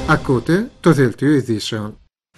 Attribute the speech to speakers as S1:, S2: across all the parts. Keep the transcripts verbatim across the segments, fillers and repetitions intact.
S1: Ακούτε το Δελτίο Ειδήσεων.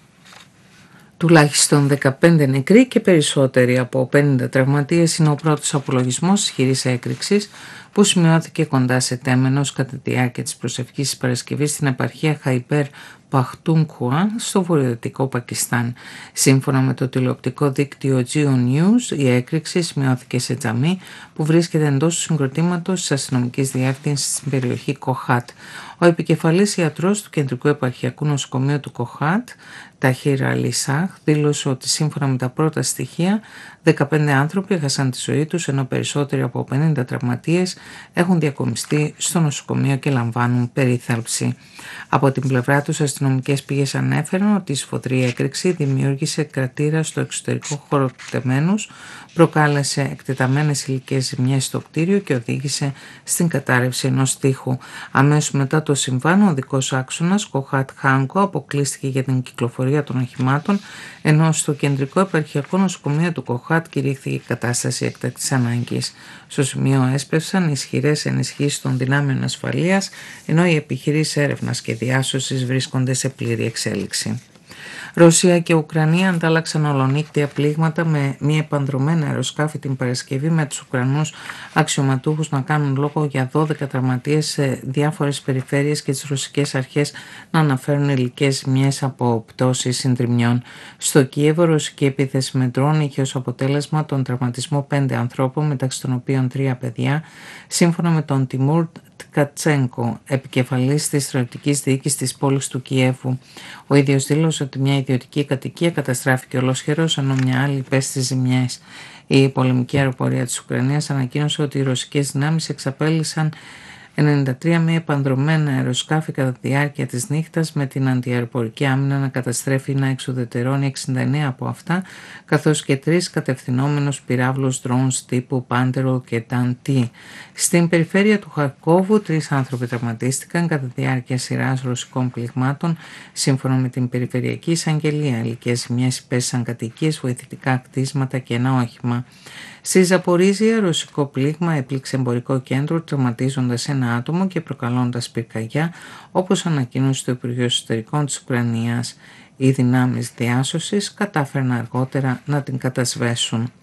S2: Τουλάχιστον δεκαπέντε νεκροί και περισσότεροι από πενήντα τραυματίες είναι ο πρώτος απολογισμός ισχυρής έκρηξης που σημειώθηκε κοντά σε Τέμενος κατά τη διάρκεια της προσευχής της Παρασκευής στην επαρχία Χαϊπέρ Παχτούνκουα στο βορειοδυτικό Πακιστάν. Σύμφωνα με το τηλεοπτικό δίκτυο Geo News, η έκρηξη σημειώθηκε σε τζαμί που βρίσκεται εντός του συγκροτήματος της αστυνομικής διεύθυνσης στην περιοχή Κοχάτ. Ο επικεφαλής ιατρός του Κεντρικού Επαρχιακού Νοσοκομείου του Κοχάτ, Ταχίρ Αλί Σάχ, δήλωσε ότι σύμφωνα με τα πρώτα στοιχεία δεκαπέντε άνθρωποι έχασαν τη ζωή τους, ενώ περισσότεροι από πενήντα τραυματίες έχουν διακομιστεί στο νοσοκομείο και λαμβάνουν περίθαλψη. Από την πλευρά τους, αστυνομικές πηγές ανέφεραν ότι η σφοδρή έκρηξη δημιούργησε κρατήρα στο εξωτερικό χώρο του Τεμένους, προκάλεσε εκτεταμένες υλικές ζημιές στο κτίριο και οδήγησε στην κατάρρευση ενός τοίχου. Αμέσως μετά το συμβάν, ο οδικός άξονας Κοχάτ Χάνκο αποκλείστηκε για την κυκλοφορία των οχημάτων, ενώ στο Κεντρικό Επαρχιακό Νοσοκομείο του Κοχάτ κηρύχθηκε η κατάσταση έκτακτης ανάγκης. Στο σημείο έσπευσαν ισχυρές ενισχύσεις των δυνάμεων ασφαλείας, ενώ οι επιχειρήσεις έρευνας και διάσωσης βρίσκονται σε πλήρη εξέλιξη. Ρωσία και Ουκρανία αντάλλαξαν ολονύκτια πλήγματα με μη επανδρομένα αεροσκάφη την Παρασκευή, με τους Ουκρανούς αξιωματούχους να κάνουν λόγο για δώδεκα τραυματίες σε διάφορες περιφέρειες και τις ρωσικές αρχές να αναφέρουν υλικές ζημιές από πτώσεις συντριμμιών. Στο Κίεβο, ρωσική επίθεση με ντρόν είχε ως αποτέλεσμα τον τραυματισμό πέντε ανθρώπων, μεταξύ των οποίων τρία παιδιά, σύμφωνα με τον Τιμούρ Κατσένκο, επικεφαλής της στρατιωτικής διοίκησης της πόλης του Κιέβου. Ο ίδιος δήλωσε ότι μια ιδιωτική κατοικία καταστράφηκε ολόσχερος, ενώ μια άλλη υπέστη ζημιές. Η πολεμική αεροπορία της Ουκρανίας ανακοίνωσε ότι οι ρωσικές δυνάμεις εξαπέλυσαν ενενήντα τρία μη επανδρομένα αεροσκάφη κατά τη διάρκεια της νύχτας, με την αντιαεροπορική άμυνα να καταστρέφει ή να εξουδετερώνει εξήντα εννέα από αυτά, καθώς και τρεις κατευθυνόμενους πυράβλους drones τύπου Panterol και Dan-T. Στην περιφέρεια του Χαρκόβου, τρεις άνθρωποι τραυματίστηκαν κατά τη διάρκεια σειράς ρωσικών πληγμάτων, σύμφωνα με την Περιφερειακή Εισαγγελία. Υλικές ζημιές υπέστησαν κατοικίες, βοηθητικά κτίσματα και ένα όχημα. Στη Ζαπορίζια, ρωσικό πλήγμα έπληξε εμπορικό κέντρο, τραυματίζοντας ένα άτομο και προκαλώντας πυρκαγιά, όπως ανακοίνωσε το Υπουργείο Εσωτερικών της Ουκρανίας. Οι δυνάμεις διάσωσης κατάφεραν αργότερα να την κατασβέσουν.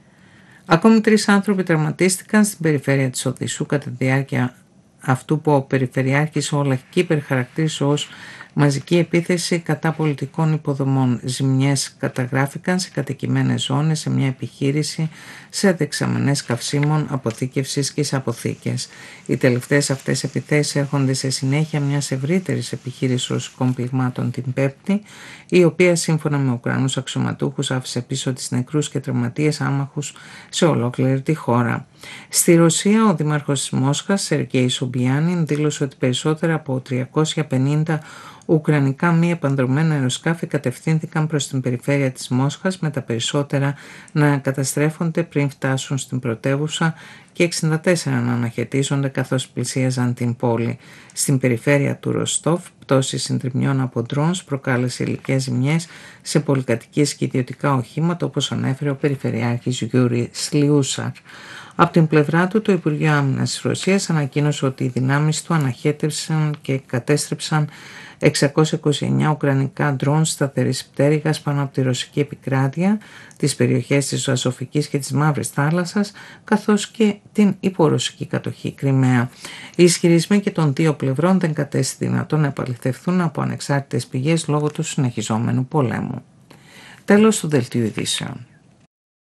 S2: Ακόμη τρεις άνθρωποι τραυματίστηκαν στην περιφέρεια της Οδυσσού κατά τη διάρκεια αυτού που ο Περιφερειάρχης Όλαχ Κίπερ χαρακτήρισε ως μαζική επίθεση κατά πολιτικών υποδομών. Ζημιές καταγράφηκαν σε κατοικημένες ζώνες, σε μια επιχείρηση, σε δεξαμενές καυσίμων, αποθήκευσης και σε αποθήκες. Οι τελευταίες αυτές επιθέσεις έρχονται σε συνέχεια μιας ευρύτερης επιχείρησης ρωσικών πληγμάτων την Πέμπτη, η οποία σύμφωνα με Ουκρανούς αξιωματούχους άφησε πίσω της νεκρούς και τραυματίες άμαχους σε ολόκληρη τη χώρα. Στη Ρωσία, ο δήμαρχος της Μόσχας, Σεργέη Σομπιάνιν, δήλωσε ότι περισσότερα από τριακόσια πενήντα ουκρανικά μη επανδρομένα αεροσκάφη κατευθύνθηκαν προς την περιφέρεια της Μόσχας, με τα περισσότερα να καταστρέφονται πριν φτάσουν στην πρωτεύουσα και εξήντα τέσσερα να αναχαιτίζονται καθώς πλησίαζαν την πόλη. Στην περιφέρεια του Ροστόφ, πτώση συντριμμιών από ντρόνς προκάλεσε υλικές ζημιές σε πολυκατοικίες και ιδιωτικά οχήματα, όπως ανέφερε ο Περιφερειάρχης Γιούρι Σλιούσαρ. Από την πλευρά του, το Υπουργείο Άμυνας της Ρωσίας ανακοίνωσε ότι οι δυνάμεις του αναχέτευσαν και κατέστρεψαν εξακόσια είκοσι εννέα ουκρανικά ντρόν σταθερής πτέρυγας πάνω από τη ρωσική επικράτεια, τις περιοχές της Αζωφικής και της Μαύρης Θάλασσας, καθώς και την υπορωσική κατοχή Κριμαία. Οι ισχυρισμοί και των δύο πλευρών δεν κατέστη δυνατόν να επαληθευθούν από ανεξάρτητες πηγές λόγω του συνεχιζόμενου πολέμου. Τέλος του Δελτίου Ειδήσεων.